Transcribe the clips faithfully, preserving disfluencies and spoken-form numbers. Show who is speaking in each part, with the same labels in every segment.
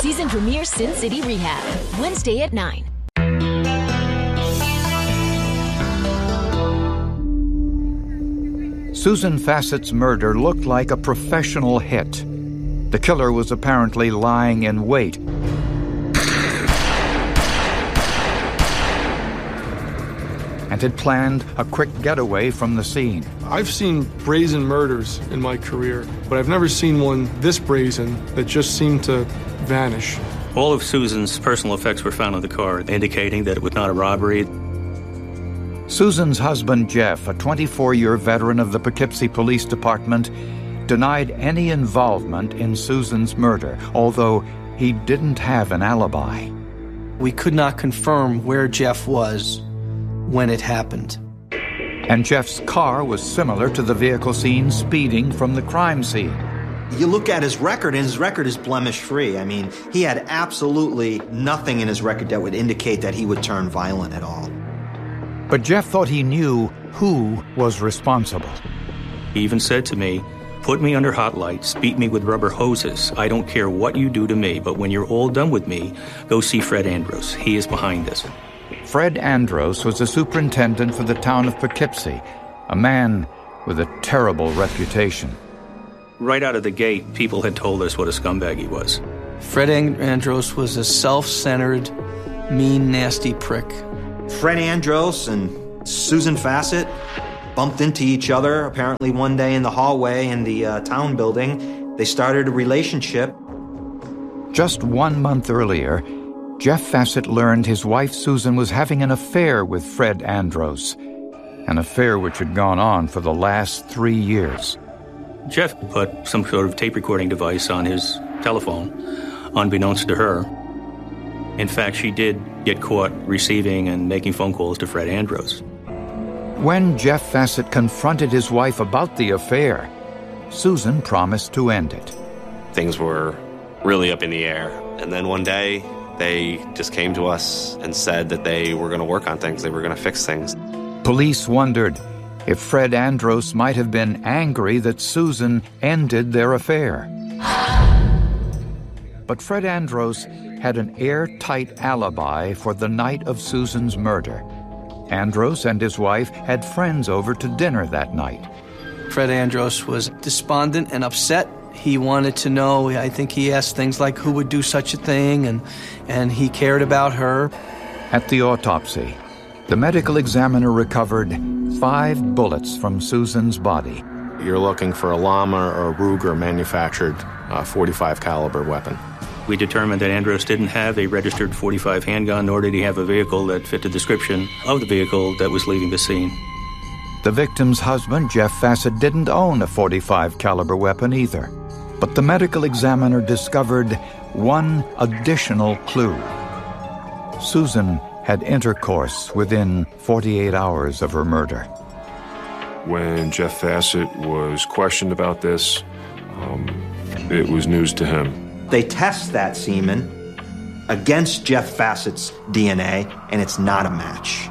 Speaker 1: Season premiere Sin City Rehab, Wednesday at nine.
Speaker 2: Susan Fassett's murder looked like a professional hit. The killer was apparently lying in wait. And had planned a quick getaway from the scene.
Speaker 3: I've seen brazen murders in my career, but I've never seen one this brazen that just seemed to vanish.
Speaker 4: All of Susan's personal effects were found in the car, indicating that it was not a robbery.
Speaker 2: Susan's husband, Jeff, a twenty-four-year veteran of the Poughkeepsie Police Department, denied any involvement in Susan's murder, although he didn't have an alibi.
Speaker 5: We could not confirm where Jeff was when it happened.
Speaker 2: And Jeff's car was similar to the vehicle seen speeding from the crime scene.
Speaker 6: You look at his record, and his record is blemish-free. I mean, he had absolutely nothing in his record that would indicate that he would turn violent at all.
Speaker 2: But Jeff thought he knew who was responsible.
Speaker 4: He even said to me, "Put me under hot lights, beat me with rubber hoses. I don't care what you do to me, but when you're all done with me, go see Fred Andros. He is behind this."
Speaker 2: Fred Andros was the superintendent for the town of Poughkeepsie, a man with a terrible reputation.
Speaker 4: Right out of the gate, people had told us what a scumbag he was.
Speaker 5: Fred Andros was a self-centered, mean, nasty prick.
Speaker 6: Fred Andros and Susan Fassett bumped into each other apparently one day in the hallway in the uh, town building. They started a relationship.
Speaker 2: Just one month earlier, Jeff Fassett learned his wife Susan was having an affair with Fred Andros, an affair which had gone on for the last three years.
Speaker 4: Jeff put some sort of tape recording device on his telephone, unbeknownst to her. In fact, she did get caught receiving and making phone calls to Fred Andros.
Speaker 2: When Jeff Fassett confronted his wife about the affair, Susan promised to end it.
Speaker 7: Things were really up in the air. And then one day, they just came to us and said that they were going to work on things. They were going to fix things.
Speaker 2: Police wondered if Fred Andros might have been angry that Susan ended their affair. But Fred Andros had an airtight alibi for the night of Susan's murder. Andros and his wife had friends over to dinner that night.
Speaker 5: Fred Andros was despondent and upset. He wanted to know, I think he asked things like who would do such a thing, and, and he cared about her.
Speaker 2: At the autopsy, the medical examiner recovered five bullets from Susan's body.
Speaker 8: You're looking for a Lama or a Ruger manufactured uh, forty-five caliber weapon.
Speaker 4: We determined that Andros didn't have a registered forty-five handgun, nor did he have a vehicle that fit the description of the vehicle that was leaving the scene.
Speaker 2: The victim's husband, Jeff Fassett, didn't own a forty-five caliber weapon either. But the medical examiner discovered one additional clue. Susan had intercourse within forty-eight hours of her murder.
Speaker 9: When Jeff Fassett was questioned about this, um, it was news to him.
Speaker 6: They test that semen against Jeff Fassett's D N A, and it's not a match.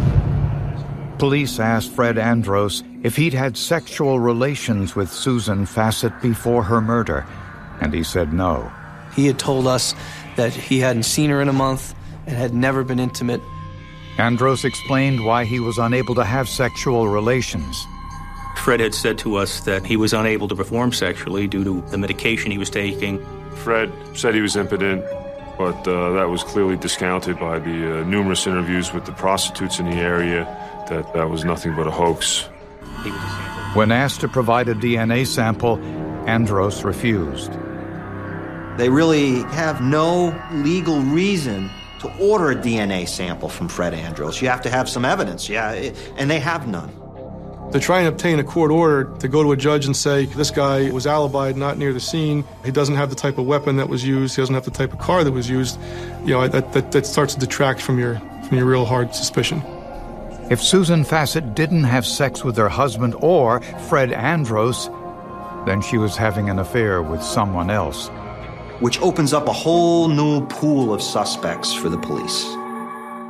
Speaker 2: Police asked Fred Andros if he'd had sexual relations with Susan Fassett before her murder, and he said no.
Speaker 5: He had told us that he hadn't seen her in a month and had never been intimate.
Speaker 2: Andros explained why he was unable to have sexual relations.
Speaker 4: Fred had said to us that he was unable to perform sexually due to the medication he was taking.
Speaker 9: Fred said he was impotent, but uh, that was clearly discounted by the uh, numerous interviews with the prostitutes in the area, that that was nothing but a hoax.
Speaker 2: When asked to provide a D N A sample, Andros refused.
Speaker 6: They really have no legal reason to order a D N A sample from Fred Andros. You have to have some evidence, yeah, and they have none.
Speaker 3: To try and obtain a court order to go to a judge and say, this guy was alibied, not near the scene, he doesn't have the type of weapon that was used, he doesn't have the type of car that was used, you know, that, that, that starts to detract from your, from your real hard suspicion.
Speaker 2: If Susan Fassett didn't have sex with her husband or Fred Andros, then she was having an affair with someone else.
Speaker 6: Which opens up a whole new pool of suspects for the police.